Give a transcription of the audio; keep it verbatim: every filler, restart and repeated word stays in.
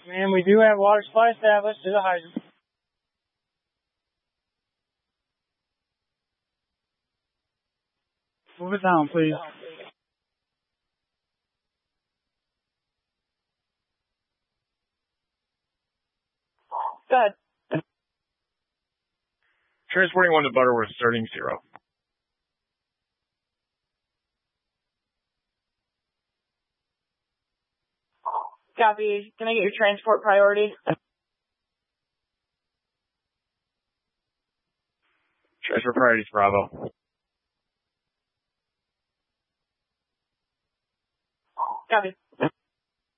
And we do have water supply established to the hydrant. Move it down, please. Good. Transporting one to Butterworth, starting zero. Copy. Can I get your transport priority? Transport priorities, Bravo.